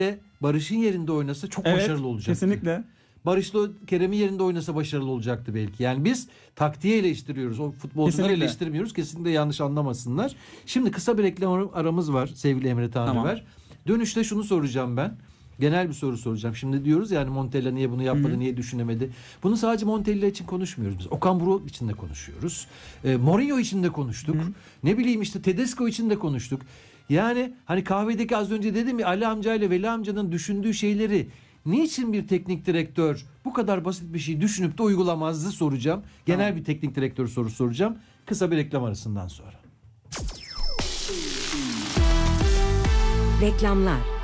Barış'ın yerinde oynasa çok Evet, başarılı olacaktı. kesinlikle. Barış'la Kerem'in yerinde oynasa başarılı olacaktı belki. Yani biz taktiği eleştiriyoruz. O futbolcuları Kesinlikle. eleştirmiyoruz. Kesinlikle yanlış anlamasınlar. Şimdi kısa bir reklam aramız var sevgili Emre Tanrıver. Tamam. Dönüşte şunu soracağım ben. Genel bir soru soracağım. Şimdi diyoruz yani Montella niye bunu yapmadı, niye düşünemedi? Bunu sadece Montella için konuşmuyoruz biz. Okan Buruk için de konuşuyoruz. Mourinho için de konuştuk. Ne bileyim işte Tedesco için de konuştuk. Yani hani kahvedeki az önce dedim ya Ali amca ile Veli amcanın düşündüğü şeyleri niçin bir teknik direktör bu kadar basit bir şey düşünüp de uygulamazdı soracağım. Genel bir teknik direktör sorusu soracağım. Kısa bir reklam arasından sonra. Reklamlar.